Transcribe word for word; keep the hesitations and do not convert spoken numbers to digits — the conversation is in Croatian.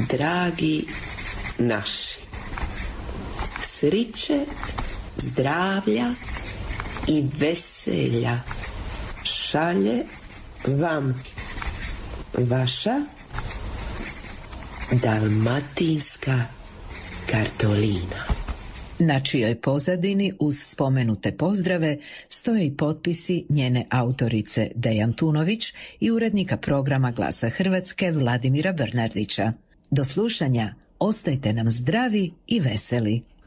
dragi naši, sriće, zdravlja i veselja šalje vam vaša dalmatinska Kartolina. Na čijoj pozadini uz spomenute pozdrave stoje i potpisi njene autorice Dejan Tunović i urednika programa Glasa Hrvatske Vladimira Bernardića. Do slušanja, ostajte nam zdravi i veseli.